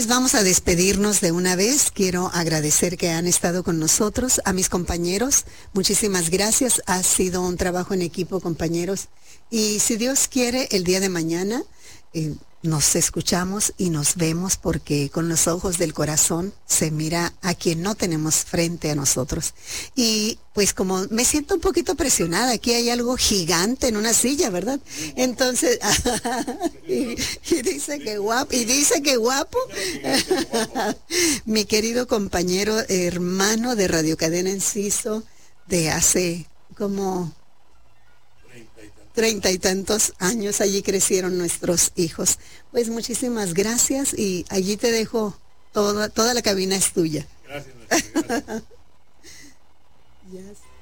pues vamos a despedirnos de una vez. Quiero agradecer que han estado con nosotros, a mis compañeros. Muchísimas gracias. Ha sido un trabajo en equipo, compañeros. Y si Dios quiere, el día de mañana nos escuchamos y nos vemos, porque con los ojos del corazón se mira a quien no tenemos frente a nosotros. Y pues como me siento un poquito presionada, aquí hay algo gigante en una silla, ¿verdad? Entonces, y dice que guapo, mi querido compañero, hermano de Radio Cadena Enciso, de hace como 30 y tantos años, allí crecieron nuestros hijos. Pues muchísimas gracias, y allí te dejo, toda la cabina es tuya. Gracias, gracias. Yes.